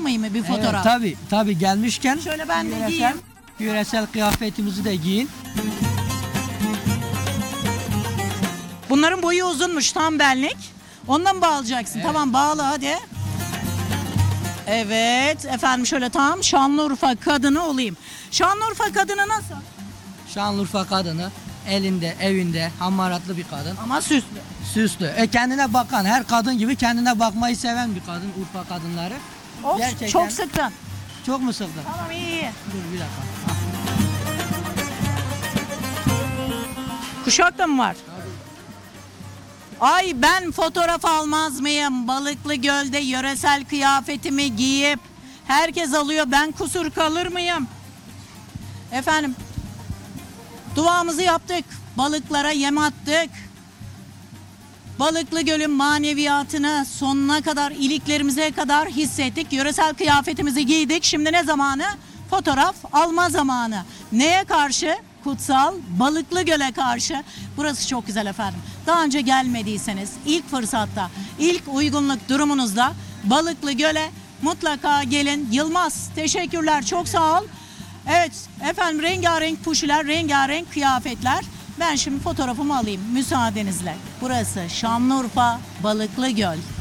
almayayım mı bir fotoğraf? Evet, tabii gelmişken Şöyle ben de giyeyim. yöresel kıyafetimizi de giyin. Bunların boyu uzunmuş, tam benlik. Ondan mı bağlayacaksın? Tamam, bağla hadi. Evet efendim, şöyle tam Şanlıurfa kadını olayım. Şanlıurfa kadını nasıl? Şanlıurfa kadını elinde, evinde hamaratlı bir kadın. Ama süslü. Süslü. Kendine bakan, her kadın gibi kendine bakmayı seven bir kadın, Urfa kadınları. Of, Gerçekten. çok sıktın. Çok mu sıktın? Tamam, iyi. Dur bir dakika. Kuşak da mı var? Ay, ben fotoğraf almaz mıyım? Balıklı Göl'de yöresel kıyafetimi giyip herkes alıyor, ben kusur kalır mıyım? Efendim, duamızı yaptık. Balıklara yem attık. Balıklı Göl'ün maneviyatını sonuna kadar, iliklerimize kadar hissettik. Yöresel kıyafetimizi giydik. Şimdi ne zamanı? Fotoğraf alma zamanı. Neye karşı? Kutsal Balıklı Göl'e karşı. Burası çok güzel efendim. Daha önce gelmediyseniz ilk fırsatta, ilk uygunluk durumunuzda Balıklı Göl'e mutlaka gelin. Yılmaz, teşekkürler, çok sağ ol. Evet efendim, rengarenk puşiler, rengarenk kıyafetler. Ben şimdi fotoğrafımı alayım müsaadenizle. Burası Şanlıurfa Balıklı Göl.